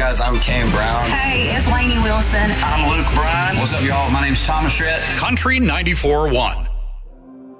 guys, I'm Kane Brown. Hey, it's Lainey Wilson. I'm Luke Bryan. What's up, y'all? My name's Thomas Rhett. Country 94.1.